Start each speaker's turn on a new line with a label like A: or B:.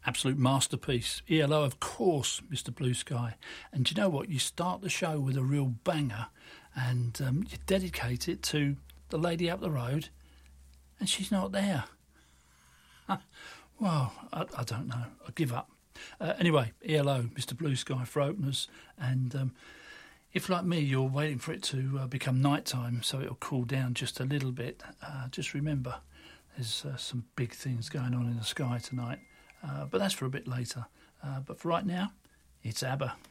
A: Absolute masterpiece. ELO, of course, Mr. Blue Sky. And do you know what? You start the show with a real banger and you dedicate it to the lady up the road and she's not there. Well, I don't know. I give up. Anyway, ELO, Mr. Blue Sky for openers. And if, like me, you're waiting for it to become nighttime so it'll cool down just a little bit, just remember there's some big things going on in the sky tonight. But that's for a bit later. But for right now, it's ABBA.